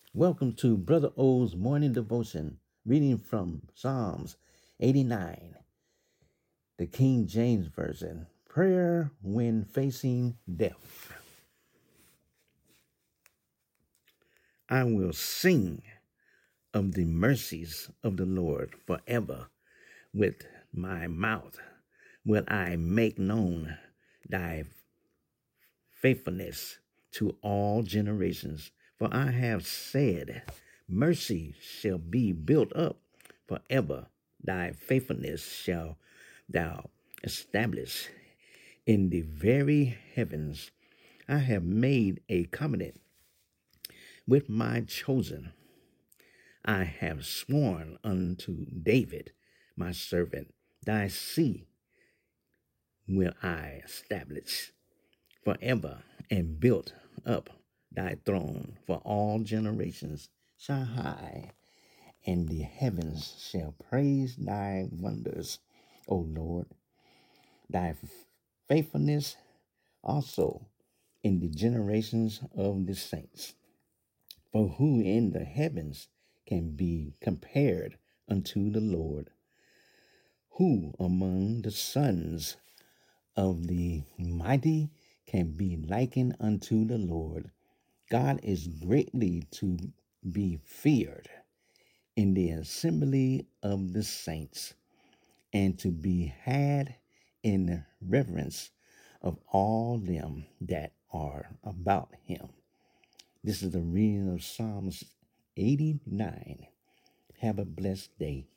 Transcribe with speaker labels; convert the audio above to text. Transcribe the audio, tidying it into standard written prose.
Speaker 1: Welcome to Brother O's morning devotion, reading from Psalms 89, the King James Version. Prayer when facing death. I will sing of the mercies of the Lord forever. With my mouth will I make known thy faithfulness to all generations. For I have said, mercy shall be built up forever. Thy faithfulness shall thou establish in the very heavens. I have made a covenant with my chosen. I have sworn unto David, my servant, thy seed will I establish forever, and built up thy throne for all generations. Shall high, and the heavens shall praise thy wonders, O Lord, thy faithfulness also in the generations of the saints. For who in the heavens can be compared unto the Lord? Who among the sons of the mighty can be likened unto the Lord? God is greatly to be feared in the assembly of the saints, and to be had in reverence of all them that are about him. This is the reading of Psalms 89. Have a blessed day.